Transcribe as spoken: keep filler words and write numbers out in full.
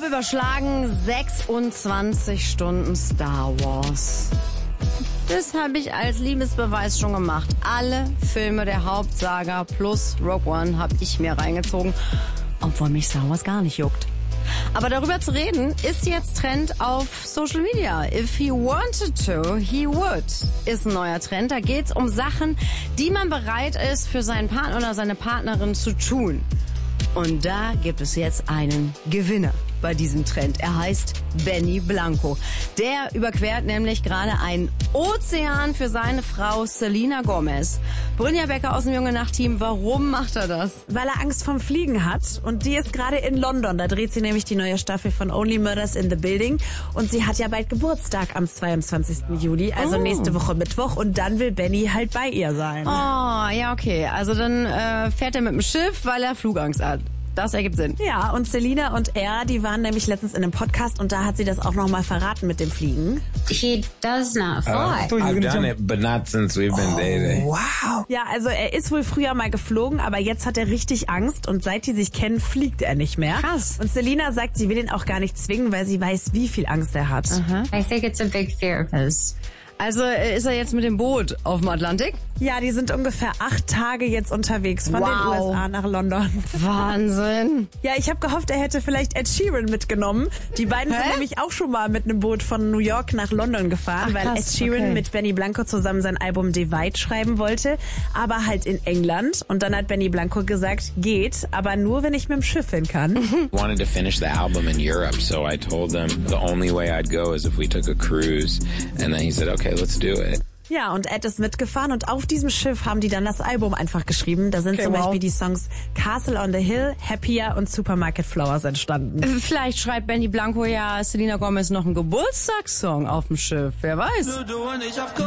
Grob überschlagen sechsundzwanzig Stunden Star Wars. Das habe ich als Liebesbeweis schon gemacht. Alle Filme der Hauptsaga plus Rogue One habe ich mir reingezogen, obwohl mich Star Wars gar nicht juckt. Aber darüber zu reden, ist jetzt Trend auf Social Media. If he wanted to, he would, ist ein neuer Trend. Da geht's um Sachen, die man bereit ist, für seinen Partner oder seine Partnerin zu tun. Und da gibt es jetzt einen Gewinner bei diesem Trend. Er heißt Benny Blanco. Der überquert nämlich gerade einen Ozean für seine Frau Selena Gomez. Brynja Becker aus dem Junge Nacht Team, warum macht er das? Weil er Angst vom Fliegen hat und die ist gerade in London. Da dreht sie nämlich die neue Staffel von Only Murders in the Building und sie hat ja bald Geburtstag am zweiundzwanzigsten Juli, also oh. nächste Woche Mittwoch und dann will Benny halt bei ihr sein. Oh, ja okay. Also dann äh, fährt er mit dem Schiff, weil er Flugangst hat. Das ergibt Sinn. Ja, und Selena und er, die waren nämlich letztens in einem Podcast und da hat sie das auch nochmal verraten mit dem Fliegen. He does not fly. Uh, I've done it, but not since we've been dating. Wow. Ja, also er ist wohl früher mal geflogen, aber jetzt hat er richtig Angst und seit die sich kennen, fliegt er nicht mehr. Krass. Und Selena sagt, sie will ihn auch gar nicht zwingen, weil sie weiß, wie viel Angst er hat. Aha. I think it's a big fear of his. Also ist er jetzt mit dem Boot auf dem Atlantik? Ja, die sind ungefähr acht Tage jetzt unterwegs von Wow. den U S A nach London. Wahnsinn. Ja, ich habe gehofft, er hätte vielleicht Ed Sheeran mitgenommen. Die beiden Hä? sind nämlich auch schon mal mit einem Boot von New York nach London gefahren, Ach, weil krass, Ed Sheeran okay. mit Benny Blanco zusammen sein Album Divide schreiben wollte, aber halt in England. Und dann hat Benny Blanco gesagt, geht, aber nur, wenn ich mit dem Schiff hin kann. Wanted to finish the album in Europe, so I told them the only way I'd go is if we took a cruise. And then he said, okay, let's do it. Ja, und Ed ist mitgefahren und auf diesem Schiff haben die dann das Album einfach geschrieben. Da sind Okay, zum wow. Beispiel die Songs Castle on the Hill, Happier und Supermarket Flowers entstanden. Vielleicht schreibt Benny Blanco ja Selena Gomez noch einen Geburtstagssong auf dem Schiff. Wer weiß.